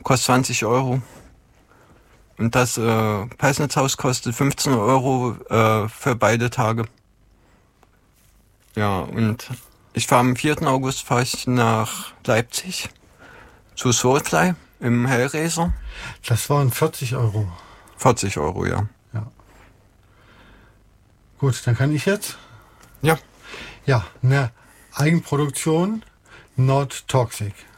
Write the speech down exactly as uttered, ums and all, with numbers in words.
kostet zwanzig Euro. Und das äh, Peisnitzhaus kostet fünfzehn Euro äh, für beide Tage. Ja, und ich fahre am vierten August fahre ich nach Leipzig zu Soulfly im Hellraiser. Das waren vierzig Euro. vierzig Euro, ja. Ja. Gut, dann kann ich jetzt? Ja. Ja, eine Eigenproduktion, Not Toxic.